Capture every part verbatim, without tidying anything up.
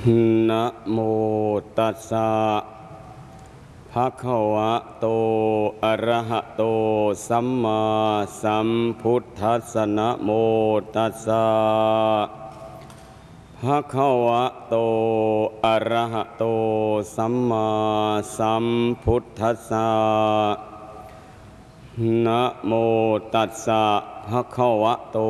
นะโมตัสสะภะคะวะโตอะระหะโตสัมมาสัมพุทธัสสะนะโมตัสสะภะคะวะโตอะระหะโตสัมมาสัมพุทธัสสะนะโมตัสสะภะคะวะโต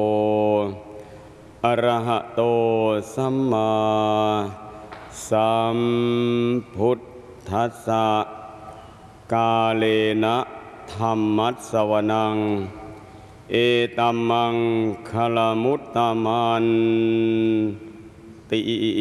อะระหะโตสัมมาสัมพุทธัสสะกาเลนะธัมมัสสวนังเอตัมมังคลมุตตมันติ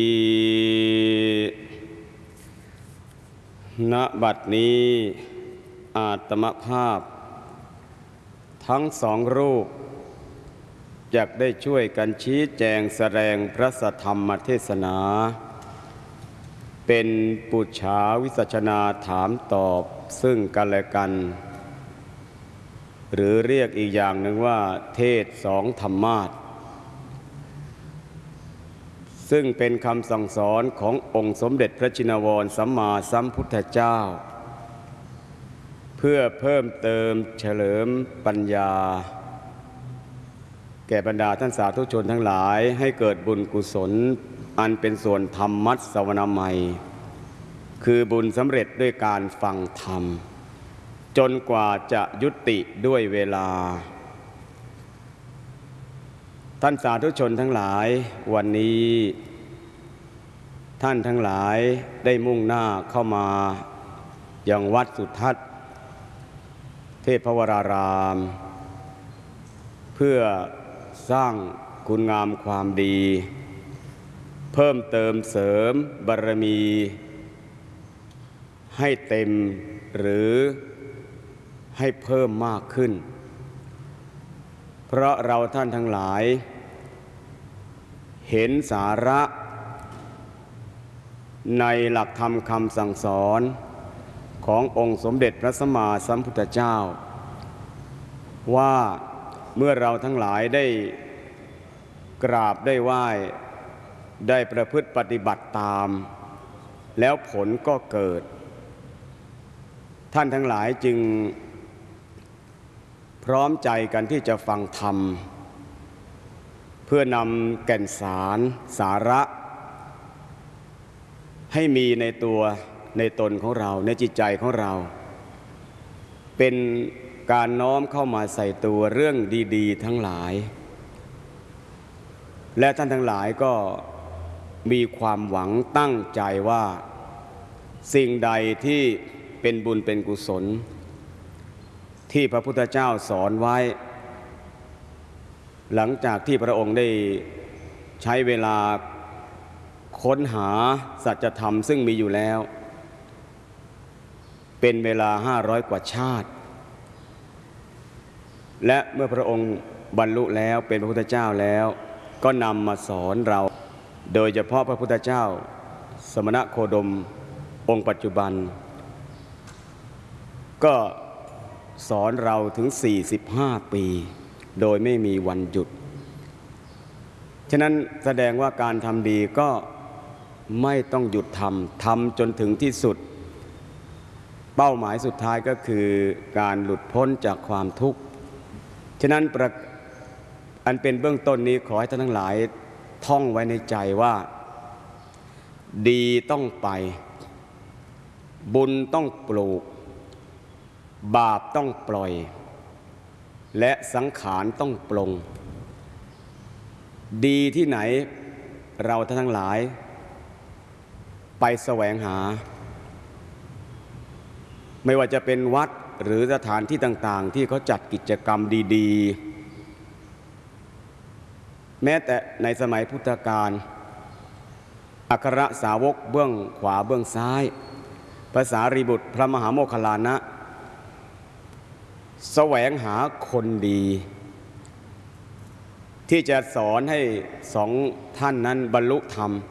ณบัดนี้อาตมภาพทั้งสองรูปอยากได้ช่วยกันชี้แจงแสดงพระสัทธรรมเทศนาเป็นปุจฉาวิสัชนาถามตอบซึ่งกันและกันหรือเรียกอีกอย่างหนึ่งว่าเทศสองธรรมาสซึ่งเป็นคำสั่งสอนขององค์สมเด็จพระชินวรสัมมาสัมพุทธเจ้าเพื่อเพิ่มเติมเฉลิมปัญญาแก่บรรดาท่านสาธุชนทั้งหลายให้เกิดบุญกุศลอันเป็นส่วนธรรมัสสวนามัยคือบุญสำเร็จด้วยการฟังธรรมจนกว่าจะยุติด้วยเวลาท่านสาธุชนทั้งหลายวันนี้ท่านทั้งหลายได้มุ่งหน้าเข้ามายังวัดสุทัศน์เทพวรารามเพื่อสร้างคุณงามความดีเพิ่มเติมเสริมบารมีให้เต็มหรือให้เพิ่มมากขึ้นเพราะเราท่านทั้งหลายเห็นสาระในหลักธรรมคำสั่งสอนขององค์สมเด็จพระสัมมาสัมพุทธเจ้าว่าเมื่อเราทั้งหลายได้กราบได้ไหว้ได้ประพฤติปฏิบัติตามแล้วผลก็เกิดท่านทั้งหลายจึงพร้อมใจกันที่จะฟังธรรมเพื่อนำแก่นสารสาระให้มีในตัวในตนของเราในจิตใจของเราเป็นการน้อมเข้ามาใส่ตัวเรื่องดีๆทั้งหลายและท่านทั้งหลายก็มีความหวังตั้งใจว่าสิ่งใดที่เป็นบุญเป็นกุศลที่พระพุทธเจ้าสอนไว้หลังจากที่พระองค์ได้ใช้เวลาค้นหาสัจธรรมซึ่งมีอยู่แล้วเป็นเวลาห้าร้อยกว่าชาติและเมื่อพระองค์บรรลุแล้วเป็นพระพุทธเจ้าแล้วก็นำมาสอนเราโดยเฉพาะพระพุทธเจ้าสมณโคดมองค์ปัจจุบันก็สอนเราถึงสี่สิบห้าปีโดยไม่มีวันหยุดฉะนั้นแสดงว่าการทำดีก็ไม่ต้องหยุดทำทำจนถึงที่สุดเป้าหมายสุดท้ายก็คือการหลุดพ้นจากความทุกข์ฉะนั้นอันเป็นเบื้องต้นนี้ขอให้ท่านทั้งหลายท่องไว้ในใจว่าดีต้องไปบุญต้องปลูกบาปต้องปล่อยและสังขารต้องปลงดีที่ไหนเราท่านทั้งหลายไปแสวงหาไม่ว่าจะเป็นวัดหรือสถานที่ต่างๆที่เขาจัดกิจกรรมดีๆแม้แต่ในสมัยพุทธกาลอัครสาวกเบื้องขวาเบื้องซ้ายพระสารีบุตรพระมหาโมคคัลลานะแสวงหาคนดีที่จะสอนให้สองท่านนั้นบรรลุธรรม